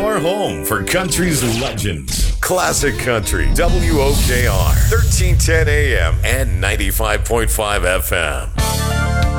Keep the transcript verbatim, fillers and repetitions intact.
your home for country's legends. Classic Country, W O K R, thirteen ten A M and ninety-five point five F M.